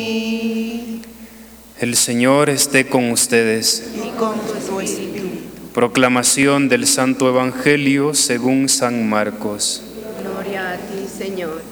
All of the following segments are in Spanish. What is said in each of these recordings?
El Señor esté con ustedes. Y con tu espíritu. Proclamación del Santo Evangelio según San Marcos. Gloria a ti, Señor.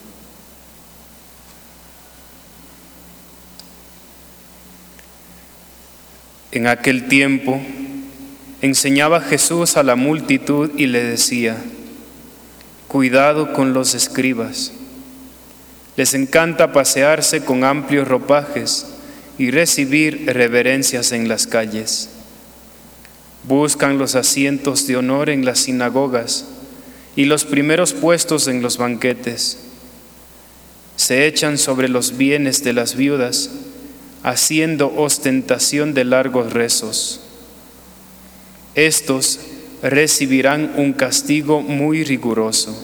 En aquel tiempo enseñaba Jesús a la multitud y le decía: cuidado con los escribas. Les encanta pasearse con amplios ropajes y recibir reverencias en las calles. Buscan los asientos de honor en las sinagogas y los primeros puestos en los banquetes. Se echan sobre los bienes de las viudas, haciendo ostentación de largos rezos. Estos recibirán un castigo muy riguroso.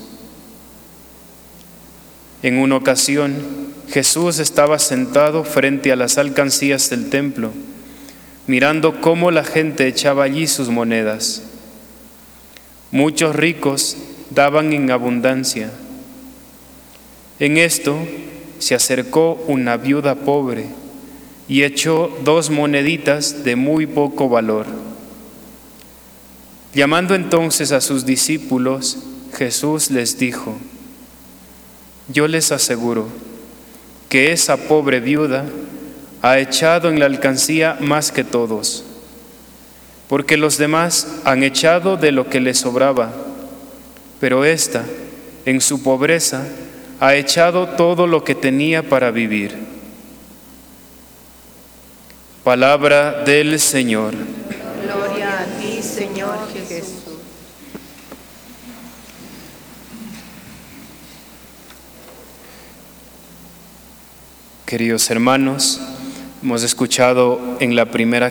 En una ocasión, Jesús estaba sentado frente a las alcancías del templo, mirando cómo la gente echaba allí sus monedas. Muchos ricos daban en abundancia. En esto se acercó una viuda pobre y echó 2 moneditas de muy poco valor. Llamando entonces a sus discípulos, Jesús les dijo: yo les aseguro que esa pobre viuda ha echado en la alcancía más que todos, porque los demás han echado de lo que les sobraba, pero ésta, en su pobreza, ha echado todo lo que tenía para vivir. Palabra del Señor. Gloria a ti, Señor Jesús. Queridos hermanos, hemos escuchado en la primera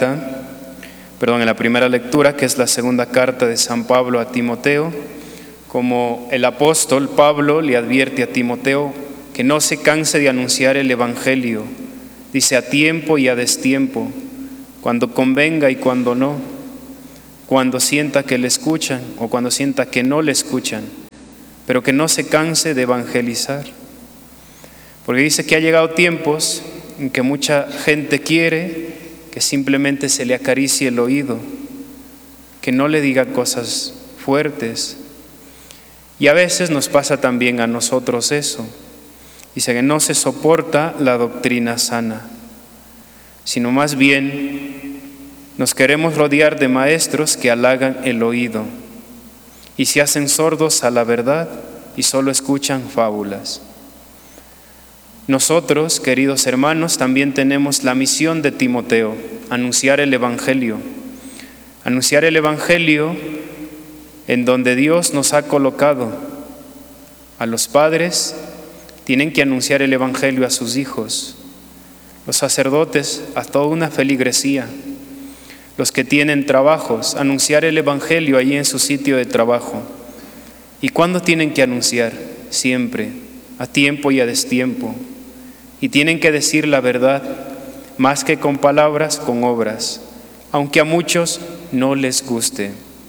lectura, que es la segunda carta de San Pablo a Timoteo, como el apóstol Pablo le advierte a Timoteo que no se canse de anunciar el Evangelio. Dice: a tiempo y a destiempo, cuando convenga y cuando no, cuando sienta que le escuchan o cuando sienta que no le escuchan, pero que no se canse de evangelizar. Porque dice que ha llegado tiempos en que mucha gente quiere que simplemente se le acaricie el oído, que no le diga cosas fuertes. Y a veces nos pasa también a nosotros eso. Dice que no se soporta la doctrina sana, sino más bien nos queremos rodear de maestros que halagan el oído y se hacen sordos a la verdad y solo escuchan fábulas. Nosotros, queridos hermanos, también tenemos la misión de Timoteo: anunciar el Evangelio. Anunciar el Evangelio en donde Dios nos ha colocado. A los padres tienen que anunciar el Evangelio a sus hijos. Los sacerdotes a toda una feligresía. Los que tienen trabajos, anunciar el Evangelio allí en su sitio de trabajo. ¿Y cuándo tienen que anunciar? Siempre, a tiempo y a destiempo. Y tienen que decir la verdad, más que con palabras, con obras, aunque a muchos no les guste.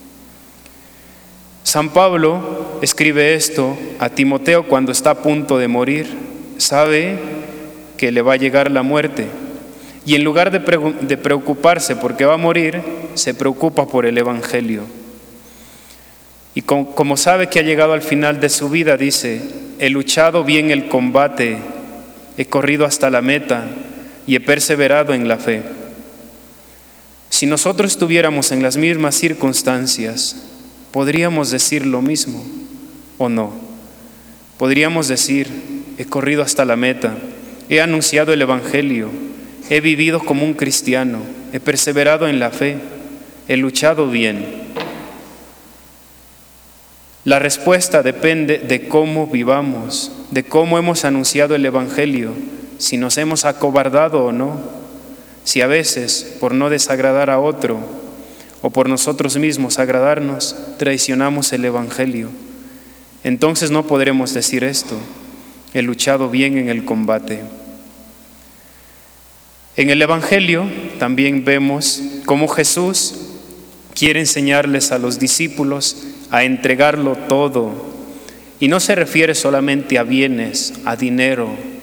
San Pablo escribe esto a Timoteo cuando está a punto de morir. Sabe que le va a llegar la muerte y en lugar de preocuparse porque va a morir, se preocupa por el Evangelio. Y como sabe que ha llegado al final de su vida, dice: he luchado bien el combate, he corrido hasta la meta y he perseverado en la fe. Si nosotros estuviéramos en las mismas circunstancias, ¿podríamos decir lo mismo o no? Podríamos decir: he corrido hasta la meta, he anunciado el Evangelio, he vivido como un cristiano, he perseverado en la fe, he luchado bien. La respuesta depende de cómo vivamos, de cómo hemos anunciado el Evangelio, si nos hemos acobardado o no, si a veces, por no desagradar a otro o por nosotros mismos agradarnos, traicionamos el Evangelio. Entonces no podremos decir esto: he luchado bien en el combate. En el Evangelio también vemos cómo Jesús quiere enseñarles a los discípulos a entregarlo todo. Y no se refiere solamente a bienes, a dinero,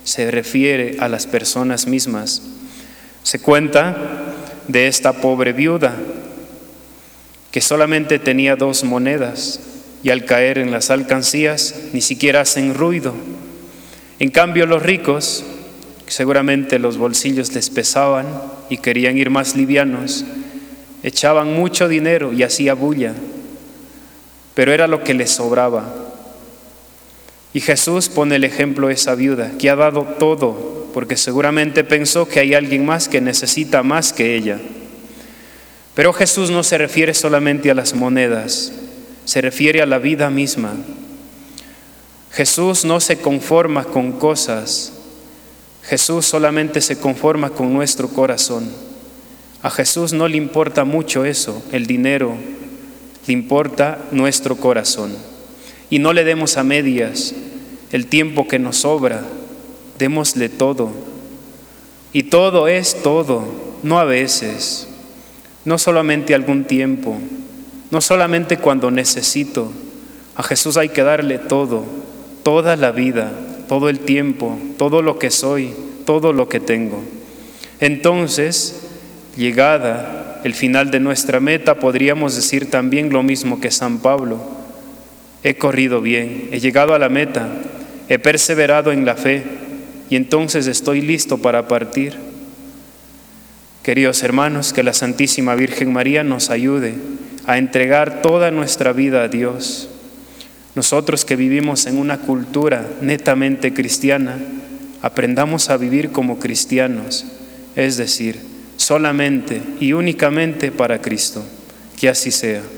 se refiere a las personas mismas. Se cuenta de esta pobre viuda que solamente tenía 2 monedas y al caer en las alcancías ni siquiera hacen ruido. En cambio, los ricos, seguramente los bolsillos les pesaban y querían ir más livianos, echaban mucho dinero y hacía bulla, pero era lo que les sobraba. Y Jesús pone el ejemplo de esa viuda que ha dado todo, porque seguramente pensó que hay alguien más que necesita más que ella. Pero Jesús no se refiere solamente a las monedas, se refiere a la vida misma. Jesús no se conforma con cosas, Jesús solamente se conforma con nuestro corazón. A Jesús no le importa mucho eso, el dinero, le importa nuestro corazón. Y no le demos a medias el tiempo que nos sobra, démosle todo. Y todo es todo, no a veces, no solamente algún tiempo, no solamente cuando necesito. A Jesús hay que darle todo, toda la vida, todo el tiempo, todo lo que soy, todo lo que tengo. Entonces, llegada el final de nuestra meta, podríamos decir también lo mismo que San Pablo: he corrido bien, he llegado a la meta, he perseverado en la fe y entonces estoy listo para partir. Queridos hermanos, que la Santísima Virgen María nos ayude a entregar toda nuestra vida a Dios. Nosotros que vivimos en una cultura netamente cristiana, aprendamos a vivir como cristianos, es decir, solamente y únicamente para Cristo. Que así sea.